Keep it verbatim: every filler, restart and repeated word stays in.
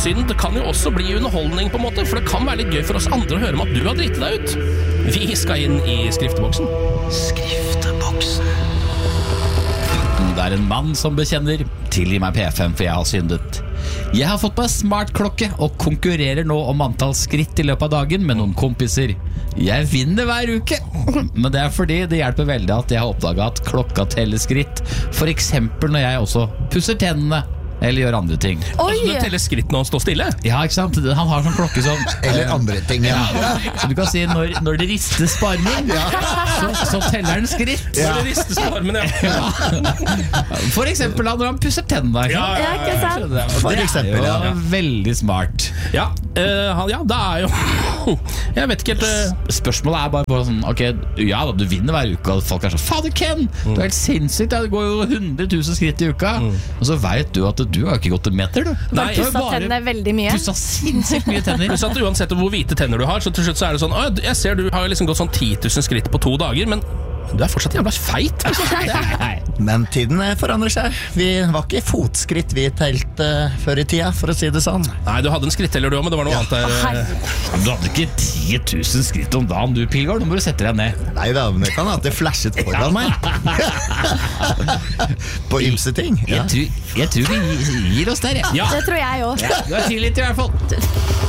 synd kan jo også bli underholdning på en måte, for det kan være litt gøy for oss andre å høre om at du har dritten deg ut. Vi skal inn i skrifteboksen. Skrifteboksen. Det er en mann som bekjenner: tilgi meg P fem, for jeg har syndet. Jeg har fått meg smartklokke og konkurrerer nå om antall skritt i løpet av dagen med noen kompiser. Jeg vinner hver uke, men det er fordi det hjelper veldig at jeg har oppdaget at klokka teller skritt. For eksempel når jeg også pusser tennene eller gjør andre ting. Oi! Altså, du teller skritt når han står stille? Ja, ikke sant? Han har sånn klokke som Eller andre ting, ja, ja. Så du kan si når, når det rister sparmen, ja. så, så teller den skritt, ja. Når det rister sparmen, ja. Ja. For eksempel når han pusser tennene. Ja, ja, ikke sant? For eksempel, ja. Det er veldig smart. Ja, uh, ja, det er jo jeg vet ikke helt uh... Spørsmålet er bare, bare sånn, ok, ja da, du vinner hver uke, og folk er sånn, fader Ken, mm. du er helt sinnssykt, det går jo hundre tusen skritt i uka, mm. og så vet du at du har ikke gått en meter, du. Nei, du pusset tennene veldig mye. Pusset sinnssykt mye tenner. Pluss at uansett hvor hvite tenner du har, så til slutt så er det sånn, jeg ser du har liksom gått sånn ti tusen skritt på to dager, men du er fortsatt jævla feit. Men tiden forandrer seg. Vi var ikke fotskritt vi telte før i tida, for å si det sånn. Nei, du hadde en skritteller du også, men det var noe ja. annet der. Du hadde ikke ti tusen skritt om dagen, du Pilgaard. Nå må du sette deg ned. Nei da, men det kan ha at det flashet foran meg. På ymse ting. Ja. Jeg, tror, jeg tror vi gir oss der, ja. Ja. Det tror jeg også. Ja, du er tidlig til i hvert fall.